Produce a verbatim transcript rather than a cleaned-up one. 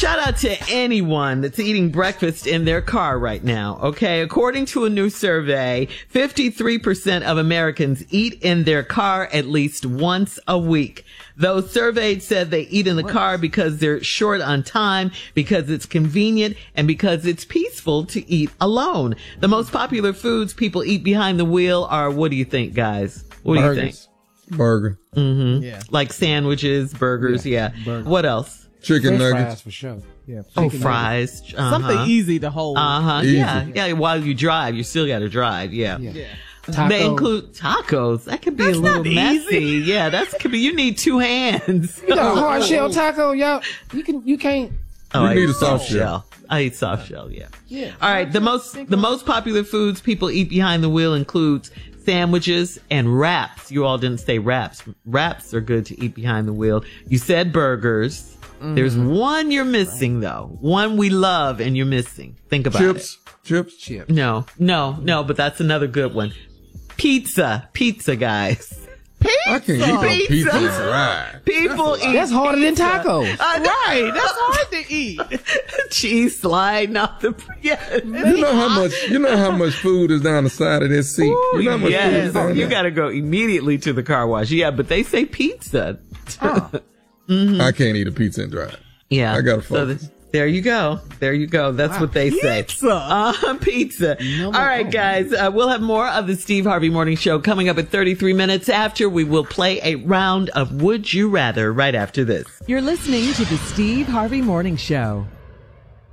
shout out to anyone that's eating breakfast in their car right now. Okay. According to a new survey, fifty-three percent of Americans eat in their car at least once a week. Those surveyed said they eat in the car because they're short on time, because it's convenient, and because it's peaceful to eat alone. The most popular foods people eat behind the wheel are, what do you think, guys? What Burgers. do you think? Burger. Mm-hmm. Yeah. Like sandwiches, burgers, yeah. Yeah, burger. What else? Chicken French nuggets. fries for sure. Yeah. Oh, chicken fries. Uh-huh. Something easy to hold. Uh-huh. Easy. Yeah. Yeah. While you drive, you still got to drive. Yeah. Yeah. yeah. They Tacos. include tacos. That could be That's a little not messy. easy. Yeah, that's could be. You need two hands. You got a hard shell taco, y'all. You can. You can't. Oh, You I need eat a soft shell. I eat soft shell. Yeah. Yeah. All right. The most the most popular foods people eat behind the wheel includes sandwiches and wraps. You all didn't say wraps. Wraps are good to eat behind the wheel. You said burgers. Mm. There's one you're missing though. One we love and you're missing. Think about Chips. it. Chips. Chips. No, no, no. But that's another good one. Pizza, pizza, guys. Pizza. I can't eat no Pizza. pizza and ride. People eat. That's harder than tacos. I know. Right. That's hard to eat. Cheese sliding off the. Yes. You know how much you know how much food is down the side of this seat. Ooh, you know how much food yes. is down You there? got to go immediately to the car wash. Yeah, but they say pizza. Oh. I can't eat a pizza and drive. Yeah. I gotta So focus. th- there you go. There you go. That's what they say. Pizza. Uh, pizza. No All more- right, oh. guys. Uh, we'll have more of the Steve Harvey Morning Show coming up at thirty-three minutes after. We will play a round of Would You Rather right after this. You're listening to the Steve Harvey Morning Show.